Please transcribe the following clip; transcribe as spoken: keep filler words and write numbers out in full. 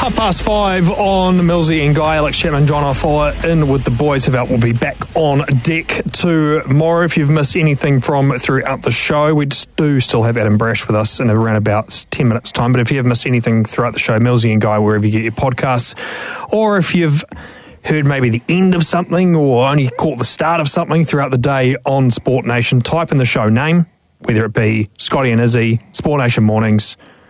Half past five on Millsy and Guy. Alex Chapman, John Ofoa in with the boys. About will be back on deck tomorrow. If you've missed anything from throughout the show, we just do still have Adam Brash with us in around about ten minutes' time. But if you have missed anything throughout the show, Millsy and Guy, wherever you get your podcasts, or if you've heard maybe the end of something or only caught the start of something throughout the day on Sport Nation, type in the show name, whether it be Scotty and Izzy, Sport Nation Mornings,